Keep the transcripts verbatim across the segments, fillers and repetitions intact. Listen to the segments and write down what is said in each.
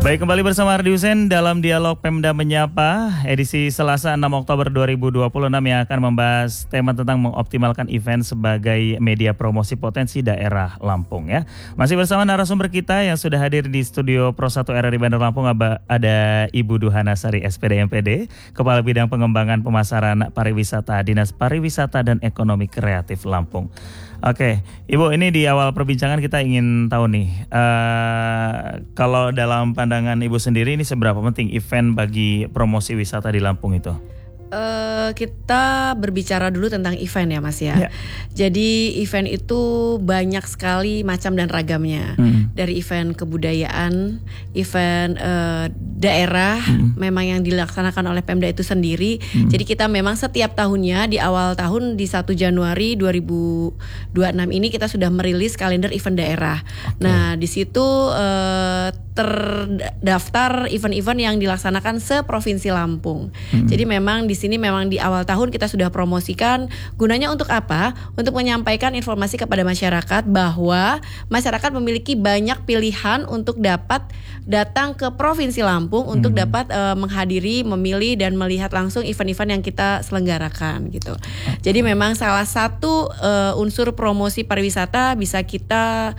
Baik, kembali bersama Ardi Hussein dalam Dialog Pemda Menyapa edisi Selasa enam Oktober dua ribu dua puluh enam yang akan membahas tema tentang mengoptimalkan event sebagai media promosi potensi daerah Lampung ya. Masih bersama narasumber kita yang sudah hadir di studio Pro satu R R I Bandar Lampung, ada Ibu Duhana Sari S P D M P D, Kepala Bidang Pengembangan Pemasaran Pariwisata Dinas Pariwisata dan Ekonomi Kreatif Lampung. Oke, Ibu, ini di awal perbincangan kita ingin tahu nih, uh, kalau dalam pandangan Ibu sendiri ini seberapa penting event bagi promosi wisata di Lampung itu? Uh, kita berbicara dulu tentang event ya Mas ya. Ya. Jadi event itu banyak sekali macam dan ragamnya. Hmm. Dari event kebudayaan, event uh, daerah, hmm. memang yang dilaksanakan oleh Pemda itu sendiri. Hmm. Jadi kita memang setiap tahunnya di awal tahun di satu Januari dua ribu dua puluh enam ini kita sudah merilis kalender event daerah. Okay. Nah di situ uh, terdaftar event-event yang dilaksanakan se-Provinsi Lampung. Hmm. Jadi memang di sini memang di awal tahun kita sudah promosikan, gunanya untuk apa? Untuk menyampaikan informasi kepada masyarakat bahwa masyarakat memiliki banyak pilihan untuk dapat datang ke Provinsi Lampung hmm. untuk dapat uh, menghadiri, memilih dan melihat langsung event-event yang kita selenggarakan gitu. Okay. Jadi memang salah satu uh, unsur promosi pariwisata bisa kita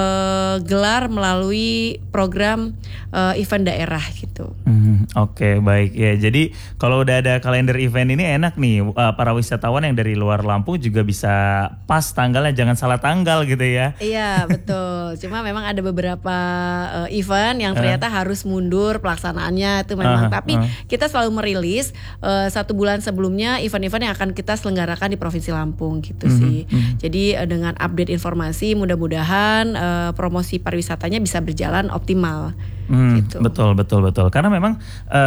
uh, gelar melalui program uh, event daerah gitu. Hmm, Oke, okay, baik ya. Jadi kalau udah ada kalender event ini enak nih, uh, para wisatawan yang dari luar Lampung juga bisa pas tanggalnya, jangan salah tanggal gitu ya. Iya betul. Cuma memang ada beberapa uh, event yang ternyata uh. harus mundur pelaksanaannya itu memang. Uh, Tapi uh. kita selalu merilis uh, satu bulan sebelumnya event-event yang akan kita selenggarakan di Provinsi Lampung gitu uh-huh. sih. Uh-huh. Jadi uh, dengan update informasi mudah-mudahan uh, promosi pariwisatanya bisa berjalan optimal. Hmm, gitu. Betul betul betul. Karena memang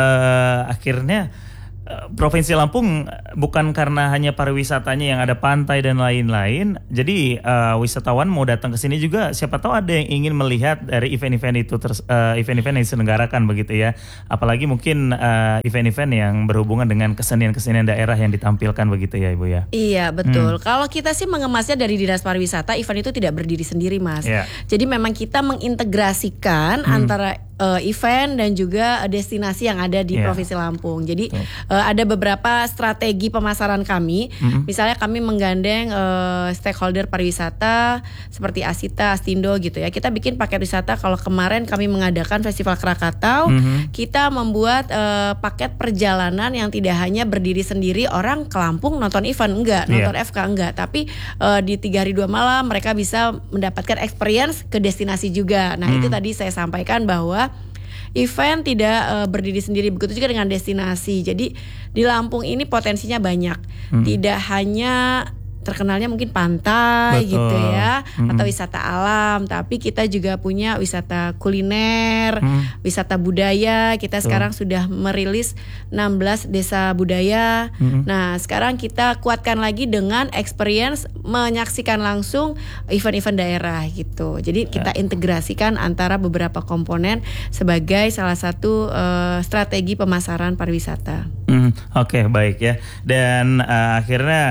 uh, akhirnya Provinsi Lampung bukan karena hanya pariwisatanya yang ada pantai dan lain-lain. Jadi uh, wisatawan mau datang ke sini juga siapa tahu ada yang ingin melihat dari event-event itu terus uh, event-event yang diselenggarakan begitu ya. Apalagi mungkin uh, event-event yang berhubungan dengan kesenian-kesenian daerah yang ditampilkan begitu ya Ibu ya. Iya betul. Hmm. Kalau kita sih mengemasnya dari Dinas Pariwisata, event itu tidak berdiri sendiri Mas. Yeah. Jadi memang kita mengintegrasikan hmm. antara uh, event dan juga destinasi yang ada di yeah. Provinsi Lampung. Jadi uh, ada beberapa strategi pemasaran kami. Mm-hmm. Misalnya kami menggandeng uh, stakeholder pariwisata seperti Asita, Astindo gitu ya. Kita bikin paket wisata. Kalau kemarin kami mengadakan Festival Krakatau, mm-hmm. kita membuat uh, paket perjalanan yang tidak hanya berdiri sendiri orang ke Lampung nonton event, enggak, nonton yeah. F K enggak, tapi uh, di tiga hari dua malam mereka bisa mendapatkan experience ke destinasi juga. Nah, mm. itu tadi saya sampaikan bahwa event tidak uh, berdiri sendiri, begitu juga dengan destinasi. Jadi di Lampung ini potensinya banyak. Hmm. Tidak hanya terkenalnya mungkin pantai Betul. gitu ya, hmm. atau wisata alam, tapi kita juga punya wisata kuliner, hmm. wisata budaya. Kita Betul. sekarang sudah merilis enam belas desa budaya. Hmm. Nah, sekarang kita kuatkan lagi dengan experience menyaksikan langsung event-event daerah gitu. Jadi kita integrasikan antara beberapa komponen sebagai salah satu uh, strategi pemasaran pariwisata. Hmm, Oke, okay, baik ya. Dan uh, akhirnya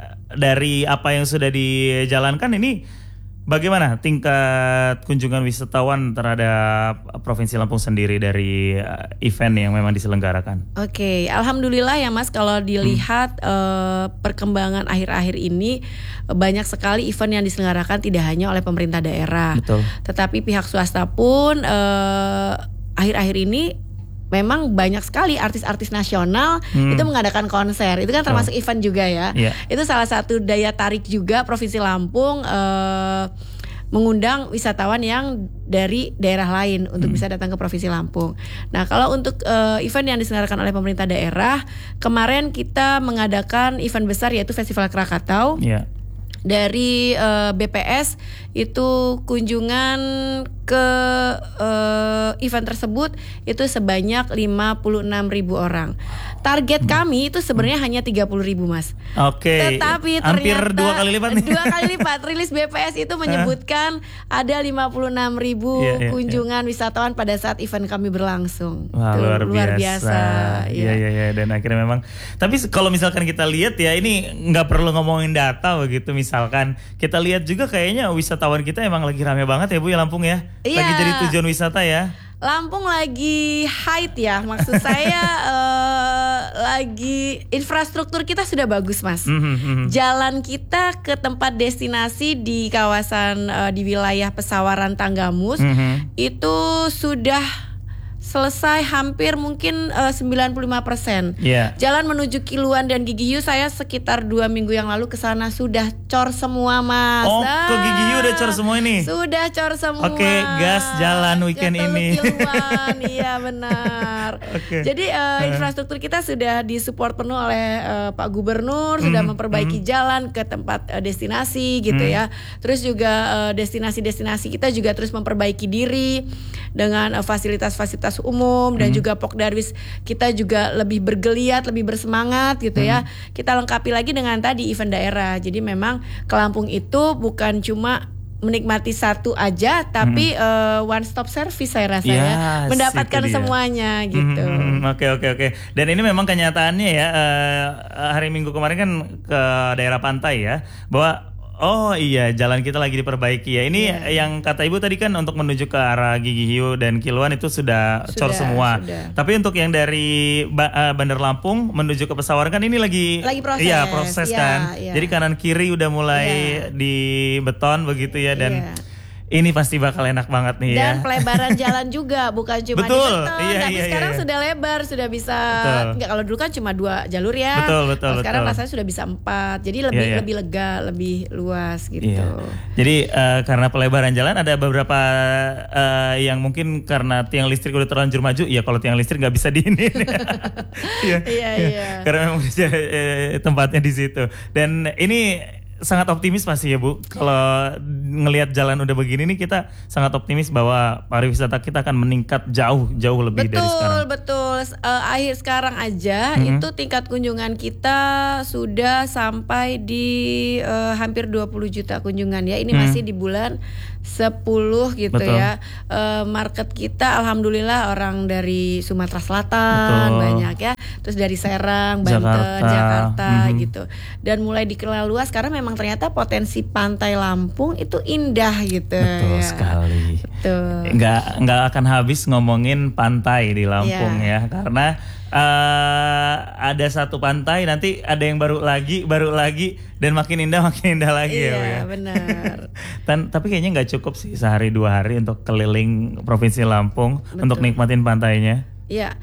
dari apa yang sudah dijalankan ini, bagaimana tingkat kunjungan wisatawan terhadap Provinsi Lampung sendiri dari event yang memang diselenggarakan? Oke, okay. Alhamdulillah ya Mas, kalau dilihat hmm. uh, perkembangan akhir-akhir ini banyak sekali event yang diselenggarakan tidak hanya oleh pemerintah daerah, Betul. tetapi pihak swasta pun uh, akhir-akhir ini memang banyak sekali artis-artis nasional hmm. itu mengadakan konser. Itu kan termasuk oh. event juga ya. Yeah. Itu salah satu daya tarik juga Provinsi Lampung eh, mengundang wisatawan yang dari daerah lain untuk hmm. bisa datang ke Provinsi Lampung. Nah, kalau untuk uh, event yang diselenggarakan oleh pemerintah daerah, kemarin kita mengadakan event besar yaitu Festival Krakatau. Yeah. Dari uh, B P S itu kunjungan ke uh, event tersebut itu sebanyak lima puluh enam ribu orang. Target kami itu sebenarnya hanya tiga puluh ribu Mas. Oke. Tetapi hampir ternyata dua kali lipat nih. Dua kali lipat. Rilis B P S itu menyebutkan ada lima puluh enam ribu yeah, yeah, kunjungan yeah. wisatawan pada saat event kami berlangsung. Wah, Tuh, luar, luar biasa. biasa. Iya iya iya. Dan akhirnya memang. Tapi kalau misalkan kita lihat ya, ini nggak perlu ngomongin data begitu. Misalkan kita lihat juga kayaknya wisatawan kita emang lagi rame banget ya Bu ya Lampung ya. Iya. Lagi jadi tujuan wisata ya. Lampung lagi height ya, maksud saya uh, lagi infrastruktur kita sudah bagus mas. Mm-hmm. Jalan kita ke tempat destinasi di kawasan uh, di wilayah Pesawaran Tanggamus mm-hmm. itu sudah selesai hampir mungkin uh, sembilan puluh lima persen. Yeah. Jalan menuju Kiluan dan Gigi Hiu saya sekitar dua minggu yang lalu ke sana sudah cor semua mas. Oh, ah, ke Gigi Hiu udah cor semua ini? Sudah cor semua. Oke, okay, gas jalan weekend Jatuh ini. Kiluan, iya benar. Okay. Jadi uh, infrastruktur kita sudah disupport penuh oleh uh, Pak Gubernur, mm, sudah memperbaiki mm. jalan ke tempat uh, destinasi gitu mm. ya. Terus juga uh, destinasi-destinasi kita juga terus memperbaiki diri dengan uh, fasilitas-fasilitas umum dan hmm. juga Pokdarwis kita juga lebih bergeliat, lebih bersemangat gitu hmm. ya. Kita lengkapi lagi dengan tadi event daerah. Jadi memang ke Lampung itu bukan cuma menikmati satu aja, tapi hmm. uh, one stop service saya rasa ya, ya mendapatkan semuanya gitu. Oke oke oke. Dan ini memang kenyataannya ya, uh, hari Minggu kemarin kan ke daerah pantai ya, bahwa oh iya, jalan kita lagi diperbaiki ya. Ini yeah. yang kata Ibu tadi kan untuk menuju ke arah Gigi Hiu dan Kiluan itu sudah, sudah cor semua. Sudah. Tapi untuk yang dari uh, Bandar Lampung menuju ke Pesawaran kan ini lagi lagi proses. Iya, proses yeah, kan. Yeah. Jadi kanan kiri udah mulai yeah. di beton begitu ya dan yeah. ini pasti bakal enak banget nih dan ya. Dan pelebaran jalan juga bukan cuma betul, di beton, iya, tapi iya, sekarang iya. sudah lebar, sudah bisa. Enggak, kalau dulu kan cuma dua jalur ya. Betul, betul, nah, sekarang betul. rasanya sudah bisa empat. Jadi lebih iya, iya. lebih lega, lebih luas gitu. Iya. Jadi uh, karena pelebaran jalan ada beberapa uh, yang mungkin karena tiang listrik udah terlanjur maju. Ya kalau tiang listrik nggak bisa diinin. Iya, iya, iya. Karena memang eh, tempatnya di situ. Dan ini sangat optimis pasti ya Bu. Kalau ngelihat jalan udah begini nih kita sangat optimis bahwa pariwisata kita akan meningkat jauh jauh lebih betul, dari sekarang. Betul betul. Uh, akhir sekarang aja mm-hmm. itu tingkat kunjungan kita sudah sampai di uh, hampir dua puluh juta kunjungan ya. Ini mm. masih di bulan sepuluh gitu betul. Ya. Uh, market kita alhamdulillah orang dari Sumatera Selatan betul. Banyak ya. Terus dari Serang, Banten, Jakarta, Jakarta mm-hmm. gitu. Dan mulai dikenal luas karena memang ternyata potensi pantai Lampung itu indah gitu. Betul ya. sekali. Betul. Nggak nggak akan habis ngomongin pantai di Lampung yeah. ya karena uh, ada satu pantai nanti ada yang baru lagi baru lagi dan makin indah makin indah lagi iya, ya. Iya benar. Dan tapi kayaknya nggak cukup sih sehari dua hari untuk keliling provinsi Lampung betul. Untuk nikmatin pantainya. Iya.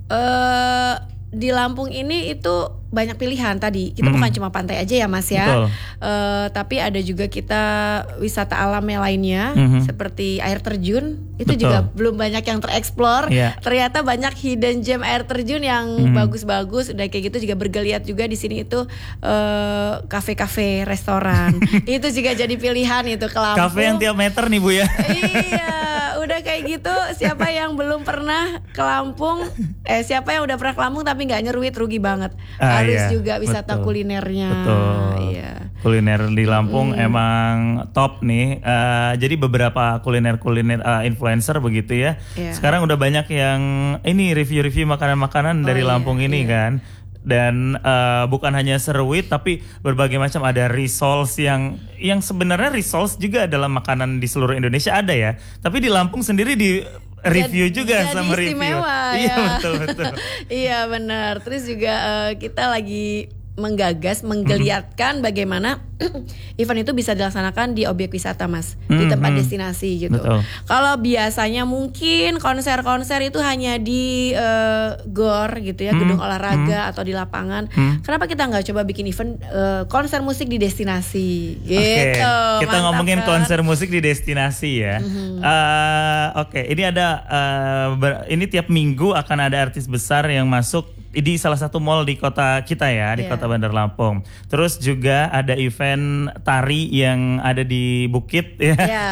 Uh, di Lampung ini itu banyak pilihan tadi. Kita mm. bukan cuma pantai aja ya Mas ya. Uh, tapi ada juga kita wisata alamnya lainnya mm-hmm. seperti air terjun. Itu betul. Juga belum banyak yang tereksplor. Yeah. Ternyata banyak hidden gem air terjun yang mm. bagus-bagus. Udah kayak gitu juga bergeliat juga di sini itu uh, kafe-kafe, restoran. Itu juga jadi pilihan itu ke Lampung. Kafe yang tiap meter nih Bu ya. Iya, udah kayak gitu. Siapa yang belum pernah ke Lampung, eh siapa yang udah pernah ke Lampung tapi nggak nyeruit rugi banget. Ah, harus iya, juga wisata betul. Kulinernya. Betul. Iya. Kuliner di Lampung hmm. emang top nih. Uh, jadi beberapa kuliner-kuliner uh, influencer begitu ya. Yeah. Sekarang udah banyak yang ini review-review makanan-makanan oh, dari iya, Lampung ini iya. kan. Dan uh, bukan hanya seruit tapi berbagai macam ada risoles yang yang sebenarnya risoles juga adalah makanan di seluruh Indonesia ada ya. Tapi di Lampung sendiri di review jadi, juga jadi sama review. Ya. Iya betul betul. Iya benar. Terus juga uh, kita lagi menggagas, menggeliatkan mm-hmm. bagaimana event itu bisa dilaksanakan di objek wisata Mas, mm-hmm. di tempat destinasi gitu. Betul. Kalau biasanya mungkin konser-konser itu hanya di uh, gor gitu ya, mm-hmm. gedung olahraga mm-hmm. atau di lapangan. Mm-hmm. Kenapa kita nggak coba bikin event uh, konser musik di destinasi? Gitu. Okay. Kita ngomongin kan? Konser musik di destinasi ya. Mm-hmm. Uh, Oke, okay. ini ada uh, ber- ini tiap minggu akan ada artis besar yang masuk di salah satu mall di kota kita ya, di yeah. kota Bandar Lampung. Terus juga ada event tari yang ada di Bukit ya. Ya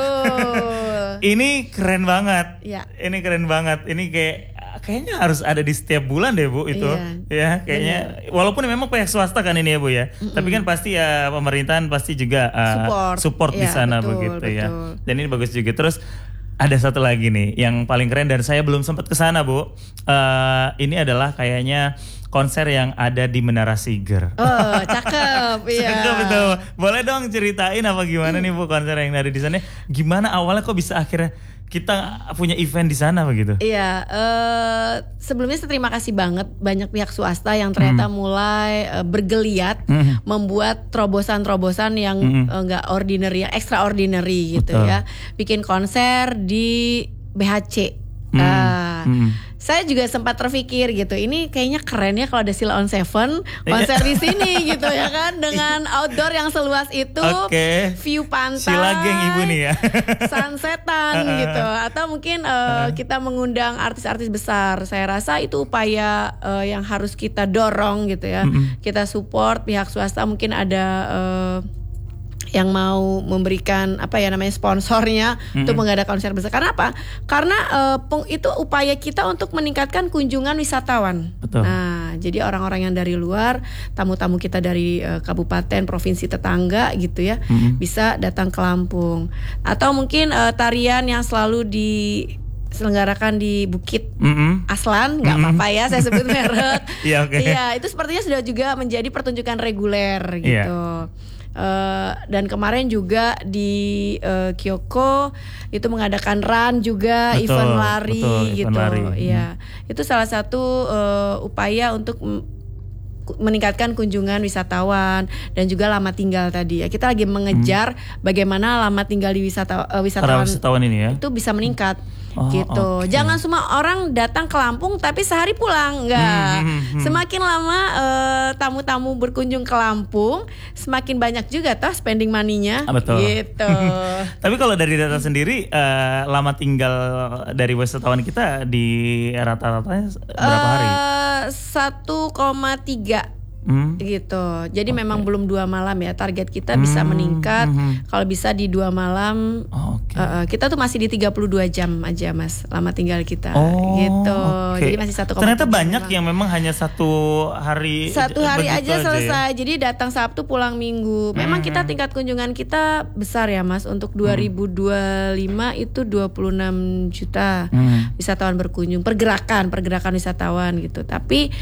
betul. Ini keren banget. Yeah. Ini keren banget. Ini kayak kayaknya harus ada di setiap bulan deh Bu itu. Yeah. Ya kayaknya. Bener. Walaupun memang pihak swasta kan ini ya Bu ya. Mm-mm. Tapi kan pasti ya pemerintahan pasti juga uh, support, support yeah, di sana betul, begitu betul. Ya. Dan ini bagus juga. Terus ada satu lagi nih yang paling keren dan saya belum sempat ke sana Bu. Uh, ini adalah kayaknya konser yang ada di Menara Siger. Oh, cakep. Iya. Cakep betul. Boleh dong ceritain apa gimana nih Bu konser yang ada di sana? Gimana awalnya kok bisa akhirnya kita punya event di sana begitu. Iya, uh, sebelumnya saya terima kasih banget banyak pihak swasta yang ternyata hmm. mulai uh, bergeliat hmm. membuat terobosan-terobosan yang enggak hmm. uh, ordinary, yang extraordinary gitu. Betul. Ya. Bikin konser di B H C. Hmm. Uh, hmm. Saya juga sempat terpikir gitu, ini kayaknya keren ya kalau ada Sheila on Seven konser di sini gitu ya kan, dengan outdoor yang seluas itu, okay. View pantai, Sheila geng ibu nih ya, sunsetan gitu, atau mungkin uh, kita mengundang artis-artis besar. Saya rasa itu upaya uh, yang harus kita dorong gitu ya, mm-hmm. kita support pihak swasta, mungkin ada uh, yang mau memberikan apa ya namanya sponsornya mm-hmm. untuk mengadakan konser besar. Karena apa? Karena uh, itu upaya kita untuk meningkatkan kunjungan wisatawan. Betul. Nah, jadi orang-orang yang dari luar, tamu-tamu kita dari uh, kabupaten, provinsi tetangga gitu ya, mm-hmm. bisa datang ke Lampung. Atau mungkin uh, tarian yang selalu di selenggarakan di Bukit mm-hmm. Aslan, nggak mm-hmm. apa-apa ya saya sebut merek. Iya, okay. Iya, itu sepertinya sudah juga menjadi pertunjukan reguler gitu. Yeah. Uh, dan kemarin juga di uh, Kyoko itu mengadakan run juga, betul, event lari betul, gitu, event lari. Ya hmm. itu salah satu uh, upaya untuk m- meningkatkan kunjungan wisatawan dan juga lama tinggal tadi ya. Kita lagi mengejar hmm. bagaimana lama tinggal di wisata, uh, wisatawan, wisatawan ini ya, itu bisa meningkat. Oh, gitu. Okay. Jangan semua orang datang ke Lampung tapi sehari pulang, enggak. Hmm, hmm, hmm. Semakin lama uh, tamu-tamu berkunjung ke Lampung, semakin banyak juga toh spending money-nya. Ah, betul. Gitu. Tapi kalau dari data sendiri, uh, lama tinggal dari wisatawan kita di rata-ratanya berapa hari? Uh, satu koma tiga Hmm. gitu. Jadi okay. memang belum dua malam ya. Target kita hmm. bisa meningkat. Hmm. Kalau bisa di dua malam. Oh, okay. uh, kita tuh masih di tiga puluh dua jam aja mas, lama tinggal kita. Oh, gitu. Okay. Jadi masih satu. Ternyata banyak yang memang hanya satu hari. Satu hari aja selesai. Aja ya? Jadi datang Sabtu pulang Minggu. Memang hmm. kita tingkat kunjungan kita besar ya mas. Untuk dua ribu dua puluh lima hmm. itu dua puluh enam juta hmm. wisatawan berkunjung. Pergerakan, pergerakan wisatawan gitu. Tapi